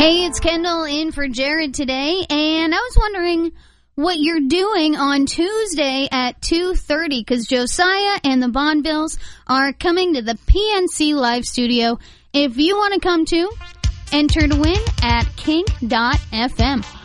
Hey, it's Kendall in for Jared today, and I was wondering what you're doing on Tuesday at 2:30, because Josiah and the Bonvilles are coming to the PNC Live Studio. If you want to come too, enter to win at kink.fm.